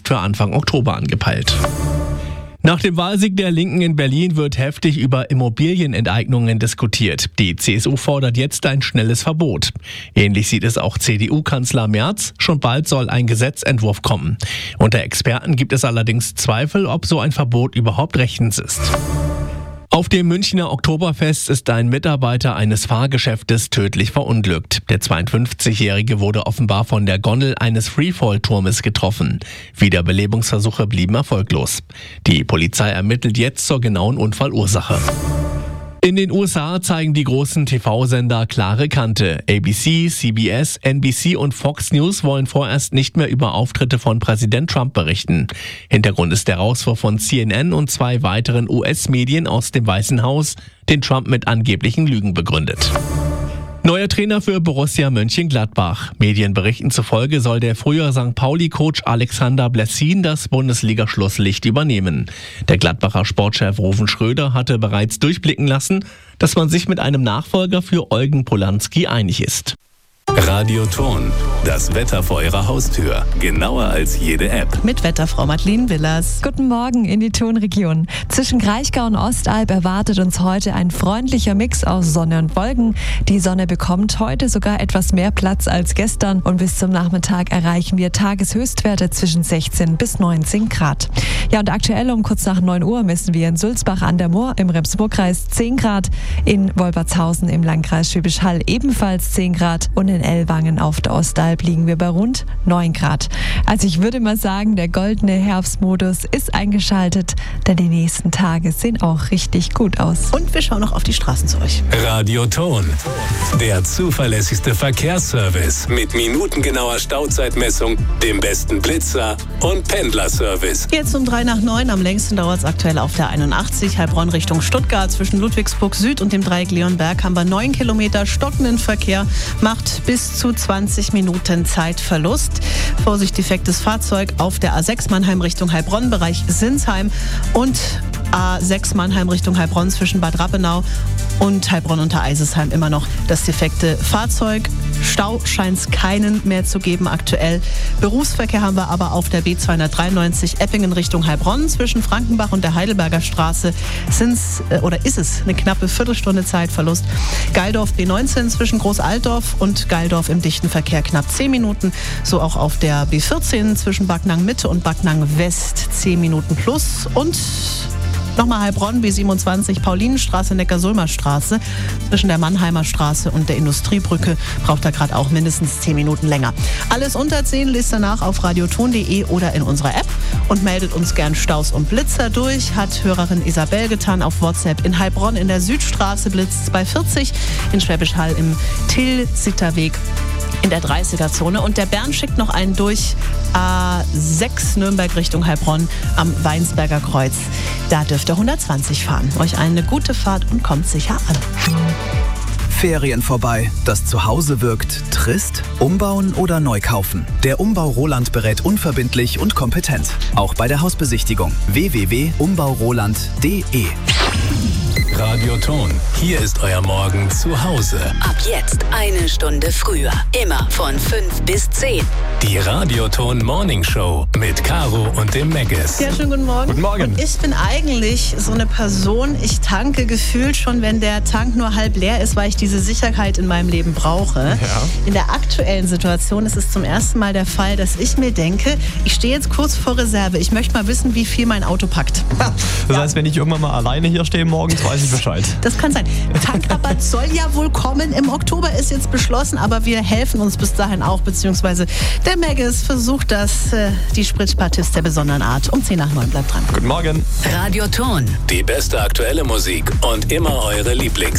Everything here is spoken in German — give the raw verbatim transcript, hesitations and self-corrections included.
für Anfang Oktober angepeilt. Nach dem Wahlsieg der Linken in Berlin wird heftig über Immobilienenteignungen diskutiert. Die C S U fordert jetzt ein schnelles Verbot. Ähnlich sieht es auch C D U-Kanzler Merz. Schon bald soll ein Gesetzentwurf kommen. Unter Experten gibt es allerdings Zweifel, ob so ein Verbot überhaupt rechtens ist. Auf dem Münchner Oktoberfest ist ein Mitarbeiter eines Fahrgeschäftes tödlich verunglückt. Der zweiundfünfzigjährige wurde offenbar von der Gondel eines Freefall-Turmes getroffen. Wiederbelebungsversuche blieben erfolglos. Die Polizei ermittelt jetzt zur genauen Unfallursache. In den U S A zeigen die großen T V-Sender klare Kante. A B C, C B S, N B C und Fox News wollen vorerst nicht mehr über Auftritte von Präsident Trump berichten. Hintergrund ist der Rauswurf von C N N und zwei weiteren U S-Medien aus dem Weißen Haus, den Trump mit angeblichen Lügen begründet. Neuer Trainer für Borussia Mönchengladbach. Medienberichten zufolge soll der frühere Sankt Pauli-Coach Alexander Blessin das Bundesliga-Schlusslicht übernehmen. Der Gladbacher Sportchef Ruven Schröder hatte bereits durchblicken lassen, dass man sich mit einem Nachfolger für Eugen Polanski einig ist. Radioton, das Wetter vor Ihrer Haustür. Genauer als jede App. Mit Wetterfrau Madeleine Willers. Guten Morgen in die Tonregion. Zwischen Kraichgau und Ostalb erwartet uns heute ein freundlicher Mix aus Sonne und Wolken. Die Sonne bekommt heute sogar etwas mehr Platz als gestern und bis zum Nachmittag erreichen wir Tageshöchstwerte zwischen sechzehn bis neunzehn Grad. Ja, und aktuell um kurz nach neun Uhr messen wir in Sulzbach an der Mur im Rems-Murr-Kreis zehn Grad, in Wolbertshausen im Landkreis Schwäbisch Hall ebenfalls zehn Grad und in Ellwangen auf der Ostalb liegen wir bei rund neun Grad. Also ich würde mal sagen, der goldene Herbstmodus ist eingeschaltet, denn die nächsten Tage sehen auch richtig gut aus. Und wir schauen noch auf die Straßen zu euch. Radioton, der zuverlässigste Verkehrsservice mit minutengenauer Stauzeitmessung, dem besten Blitzer und Pendlerservice. Jetzt um drei nach neun, am längsten dauert es aktuell auf der einundachtzig, Heilbronn Richtung Stuttgart. Zwischen Ludwigsburg Süd und dem Dreieck Leonberg haben wir neun Kilometer stockenden Verkehr, macht bis zu zwanzig Minuten Zeitverlust. Vorsicht, defektes Fahrzeug auf der A sechs Mannheim Richtung Heilbronn, Bereich Sinsheim und A sechs Mannheim Richtung Heilbronn zwischen Bad Rappenau und Heilbronn unter Eisesheim immer noch das defekte Fahrzeug. Stau scheint es keinen mehr zu geben aktuell. Berufsverkehr haben wir aber auf der B zweihundertdreiundneunzig Eppingen Richtung Heilbronn zwischen Frankenbach und der Heidelberger Straße sind's, äh, oder ist es eine knappe Viertelstunde Zeitverlust. Geildorf B neunzehn zwischen Großaltdorf und Geildorf im dichten Verkehr knapp zehn Minuten. So auch auf der B vierzehn zwischen Backnang Mitte und Backnang West zehn Minuten plus. Und nochmal Heilbronn, B siebenundzwanzig, Paulinenstraße, Neckarsulmer Straße. Zwischen der Mannheimer Straße und der Industriebrücke braucht er gerade auch mindestens zehn Minuten länger. Alles unter zehn lest danach auf radioton punkt de oder in unserer App und meldet uns gern Staus und Blitzer durch. Hat Hörerin Isabel getan auf WhatsApp. In Heilbronn in der Südstraße blitzt bei vierzig, in Schwäbisch Hall im Till-Sitter-Weg in der dreißiger-Zone. Und der Bernd schickt noch einen durch A sechs Nürnberg Richtung Heilbronn am Weinsberger Kreuz. Da dürft ihr hundertzwanzig fahren. Euch eine gute Fahrt und kommt sicher an. Ferien vorbei, das Zuhause wirkt trist? Umbauen oder neu kaufen? Der Umbau Roland berät unverbindlich und kompetent. Auch bei der Hausbesichtigung. w w w punkt umbau roland punkt de. Radioton, hier ist euer Morgen zu Hause. Ab jetzt eine Stunde früher. Immer von fünf bis zehn. Die Radioton Morning Show mit Caro und dem Megas. Ja, schönen guten Morgen. Guten Morgen. Und ich bin eigentlich so eine Person, ich tanke gefühlt schon, wenn der Tank nur halb leer ist, weil ich diese Sicherheit in meinem Leben brauche. Ja. In der aktuellen Situation ist es zum ersten Mal der Fall, dass ich mir denke, ich stehe jetzt kurz vor Reserve. Ich möchte mal wissen, wie viel mein Auto packt. Das heißt, wenn ich irgendwann mal alleine hier stehe morgens, weiß ich Bescheid. Das kann sein. Tankrabatt soll ja wohl kommen. Im Oktober ist jetzt beschlossen, aber wir helfen uns bis dahin auch, beziehungsweise der Megas versucht das, äh, die Spritspartist der besonderen Art. Um zehn nach neun, bleibt dran. Guten Morgen. Radioton. Die beste aktuelle Musik und immer eure Lieblings